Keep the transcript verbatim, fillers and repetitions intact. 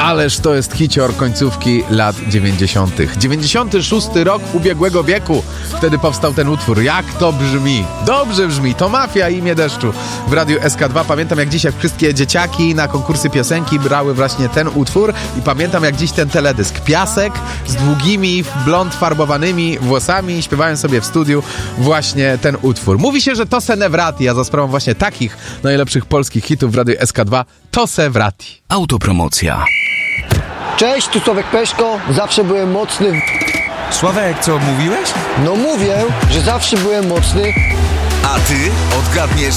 Ależ to jest hicior końcówki lat dziewięćdziesiątych. dziewięćdziesiąty szósty rok ubiegłego wieku. Wtedy powstał ten utwór. Jak to brzmi? Dobrze brzmi. To Mafia i Imię Deszczu w Radiu S K dwa. Pamiętam jak dziś, jak wszystkie dzieciaki na konkursy piosenki brały właśnie ten utwór i pamiętam jak dziś ten teledysk. Piasek z długimi, blond farbowanymi włosami śpiewają sobie w studiu właśnie ten utwór. Mówi się, że to se ne vrati, a za sprawą właśnie takich najlepszych polskich hitów w Radiu S K dwa to se vrati. Autopromocja. Cześć, tu Sławek Peszko, zawsze byłem mocny w... Sławek, co mówiłeś? No mówię, że zawsze byłem mocny. A ty odgadniesz